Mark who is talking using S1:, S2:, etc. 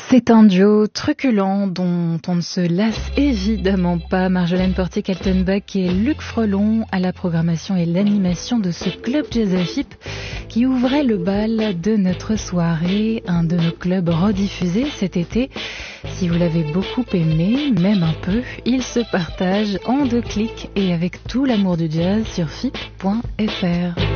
S1: C'est un duo truculent dont on ne se lasse évidemment pas. Marjolaine Portier-Kaltenbach et Luc Frelon à la programmation et l'animation de ce club Jazz à FIP qui ouvrait le bal de notre soirée, un de nos clubs rediffusés cet été. Si vous l'avez beaucoup aimé, même un peu, il se partage en 2 clics et avec tout l'amour du jazz sur FIP.fr.